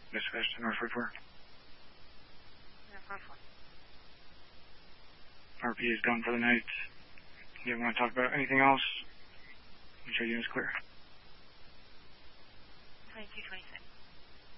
Dispatch to North 44. RP is done for the night. You want to talk about anything else? Make sure unit's clear. 2226.